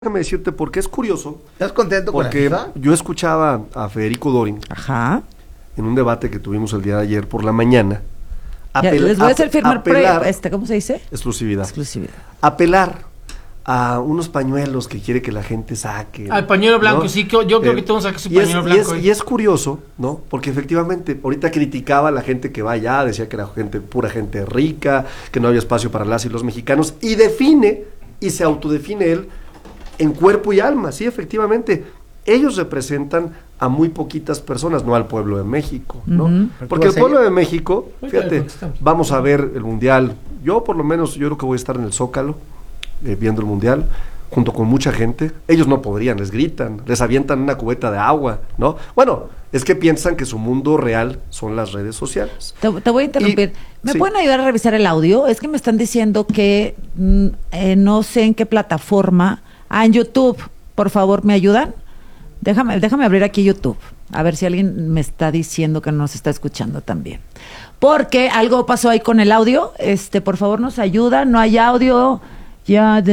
Déjame decirte porque es curioso. ¿Estás contento con la Porque FIFA? yo escuchaba a Federico Dorin Ajá. en un debate que tuvimos el día de ayer por la mañana. Ya, les voy a hacer firmar apelar, ¿cómo se dice? exclusividad. Exclusividad. Apelar a unos pañuelos que quiere que la gente saque. Al pañuelo blanco, ¿no? sí, yo creo que todos sacan su y es- pañuelo y es- blanco. Y es curioso, ¿no? Porque efectivamente, ahorita criticaba a la gente que va allá, decía que era pura gente rica, que no había espacio para las y los mexicanos, y define, y se autodefine él, en cuerpo y alma, sí, efectivamente. Ellos representan a muy poquitas personas, no al pueblo de México, ¿no? Ujú. Porque el pueblo de México, Ahorita le fíjate, contestamos. vamos a ver el Mundial. Yo por lo menos, yo creo que voy a estar en el Zócalo, viendo el Mundial, junto con mucha gente. Ellos no podrían, les gritan, les avientan una cubeta de agua, ¿no? Bueno, es que piensan que su mundo real son las redes sociales. Te voy a interrumpir. ¿Me sí. pueden ayudar a revisar el audio? Es que me están diciendo que no sé en qué plataforma. En YouTube. Por favor, ¿me ayudan? Déjame abrir aquí YouTube. A ver si alguien me está diciendo que no nos está escuchando también. Porque algo pasó ahí con el audio. Por favor, nos ayudan. No hay audio. Ya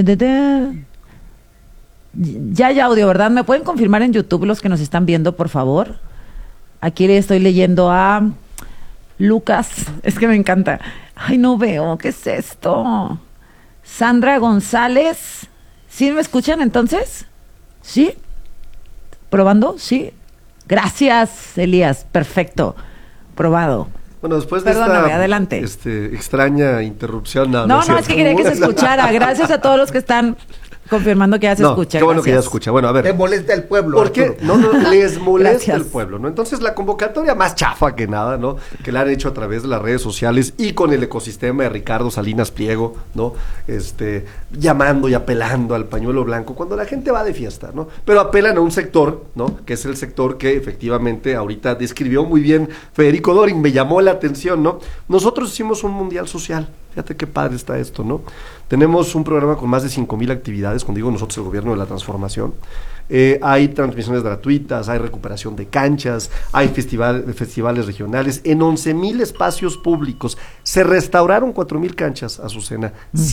hay audio, ¿verdad? ¿Me pueden confirmar en YouTube los que nos están viendo, por favor? Aquí le estoy leyendo a Lucas. Es que me encanta. Ay, no veo. ¿Qué es esto? Sandra González. ¿Sí me escuchan entonces? ¿Sí? ¿Probando? Sí. Gracias, Elías. Perfecto. Probado. Bueno, después de Perdóname, esta adelante. extraña interrupción. No, es que quería que se escuchara. Gracias a todos los que están confirmando que ya se escucha. Qué bueno que ya Gracias. escucha. Bueno, a ver. ¿Te molesta el pueblo? ¿Por qué? Arturo? No, les molesta Gracias. el pueblo, ¿no? Entonces la convocatoria más chafa que nada, ¿no? Que la han hecho a través de las redes sociales y con el ecosistema de Ricardo Salinas Pliego, ¿no? Llamando y apelando al pañuelo blanco cuando la gente va de fiesta, ¿no? Pero apelan a un sector, ¿no? Que es el sector que efectivamente ahorita describió muy bien Federico Dorin, me llamó la atención, ¿no? Nosotros hicimos un mundial social. Fíjate qué padre está esto, ¿no? Tenemos un programa con más de 5,000 actividades, cuando digo nosotros, el gobierno de la transformación. Hay transmisiones gratuitas, hay recuperación de canchas, hay festivales regionales, en 11,000 espacios públicos. Se restauraron 4,000 canchas, Azucena,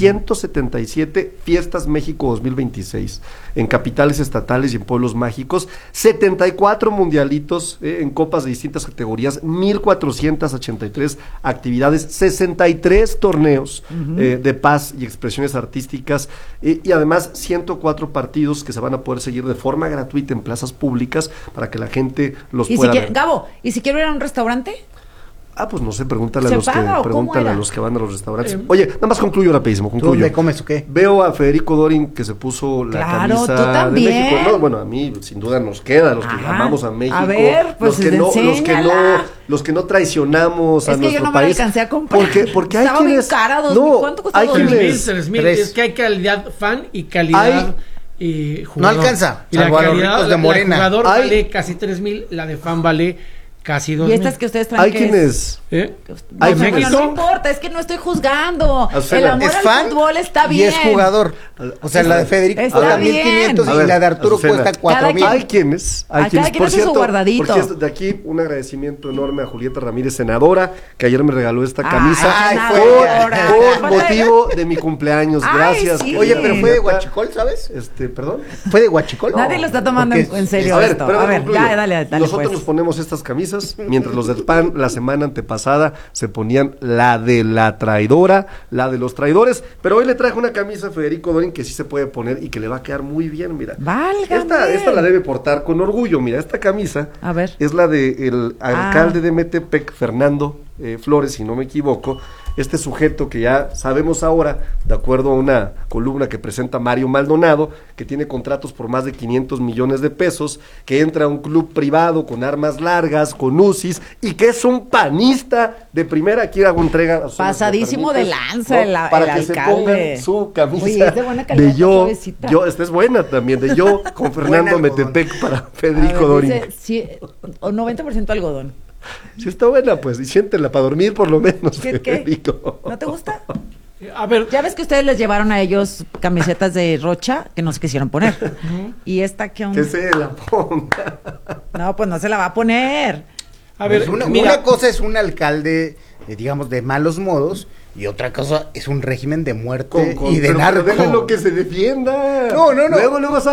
177 Fiestas México 2026, en capitales estatales y en pueblos mágicos, 74 mundialitos en copas de distintas categorías, 1,483 actividades, 63 torneos de paz y expresiones artísticas, y además 104 partidos que se van a poder seguir de forma gratuita en plazas públicas para que la gente los ¿Y pueda si ver. Gabo, ¿y si quiero ir a un restaurante? Pues no sé, pregúntale, ¿Se a los, paga o que, cómo pregúntale a era? los que van a los restaurantes. Oye, nada más concluyo rapidísimo, ¿Tú concluyo. dónde comes o qué? Veo a Federico Dorin que se puso la Claro, camisa tú también. de México. No, bueno, a mí sin duda nos queda, los que Ajá. amamos a México. A ver, pues, enséñala. Los que no traicionamos a Es que yo nuestro no me la país. alcancé a comprar. Porque hay Estaba bien quienes cara, 2,000. ¿Cuánto costó hay 2,000? quienes 3,000. Tres. Es que hay calidad fan y calidad jugador. No alcanza, Y la salvo a los calidad, ricos de la Morena. jugador Hay- vale casi 3,000, la de fan vale casi Y 2,000. estas que ustedes traen, hay ¿qué es? quienes ¿Eh? Hay No, pero México. no importa, es que no estoy juzgando. Azucena, El amor Es al fan fútbol está y bien. es jugador. O sea, la de Federico Está cuesta bien. 1,500 A y ver, la de Arturo Azucena. cuesta 4,000. Cada hay quienes, A cada quien hace su guardadito. por cierto, de aquí un agradecimiento enorme a Julieta Ramírez, senadora, que ayer me regaló esta camisa Ay, senadora. por motivo de mi cumpleaños. Ay, Gracias. sí. Oye, pero fue de Julieta. Huachicol, ¿sabes? ¿Perdón? ¿Fue de Huachicol? Nadie lo está tomando Porque en serio A ver, esto. pero A ver, concluyo. ya, dale Nosotros pues. nos ponemos estas camisas, mientras los del PAN la semana antepasada se ponían la de la traidora, la de los traidores, pero hoy le traje una camisa a Federico Dorin que sí se puede poner y que le va a quedar muy bien, mira. Válgame. Esta la debe portar con orgullo, mira, esta camisa A ver. es la de el alcalde de Metepec, Fernando Flores, si no me equivoco. Este sujeto que ya sabemos ahora, de acuerdo a una columna que presenta Mario Maldonado, que tiene contratos por más de 500 millones de pesos, que entra a un club privado con armas largas, con UCIs, y que es un panista de primera. Aquí hago entrega. Pasadísimo de lanza el para que alcalde. se pongan su camisa. Oye, es de buena calidad, de yo, suavecita. esta es buena también, de yo con Fernando Buen algodón. Metepec para A Federico ver, Dorin. dice, sí, o 90% algodón. Si está buena, pues, y siéntela para dormir por lo menos, ¿Qué? Federico. ¿No te gusta? A ver, Ya ves que ustedes les llevaron a ellos camisetas de Rocha que no se quisieron poner. ¿Y esta qué onda? Que se la ponga. No, pues no se la va a poner. a ver, Pues una mira, cosa es un alcalde, digamos, de malos modos, y otra cosa es un régimen de muerte y de pero narco. déjenlo que se defienda. No. Luego